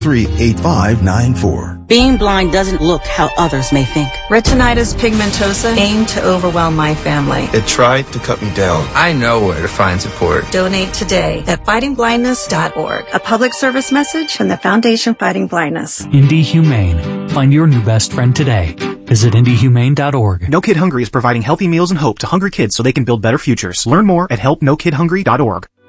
38594. Being blind doesn't look how others may think. Retinitis pigmentosa aimed to overwhelm my family. It tried to cut me down. I know where to find support. Donate today at fightingblindness.org. A public service message from the Foundation Fighting Blindness. Indie Humane. Find your new best friend today. Visit IndieHumane.org. No Kid Hungry is providing healthy meals and hope to hungry kids so they can build better futures. Learn more at helpnokidhungry.org.